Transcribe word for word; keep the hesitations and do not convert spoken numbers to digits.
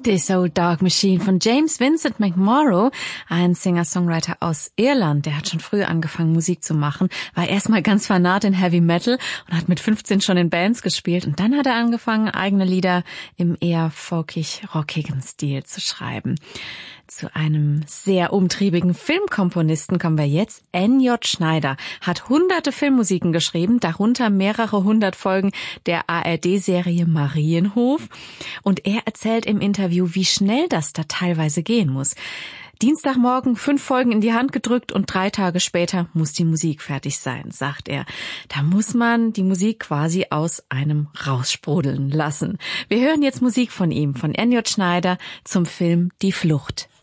This Old Dog Machine von James Vincent McMorrow, ein Singer-Songwriter aus Irland. Der hat schon früh angefangen, Musik zu machen, war erstmal ganz fanat in Heavy Metal und hat mit fünfzehn schon in Bands gespielt. Und dann hat er angefangen, eigene Lieder im eher folkig-rockigen Stil zu schreiben. Zu einem sehr umtriebigen Filmkomponisten kommen wir jetzt. N J Schneider hat hunderte Filmmusiken geschrieben, darunter mehrere hundert Folgen der A R D-Serie Marienhof. Und er erzählt im Interview, wie schnell das da teilweise gehen muss. Dienstagmorgen fünf Folgen in die Hand gedrückt und drei Tage später muss die Musik fertig sein, sagt er. Da muss man die Musik quasi aus einem raussprudeln lassen. Wir hören jetzt Musik von ihm, von N J Schneider zum Film Die Flucht.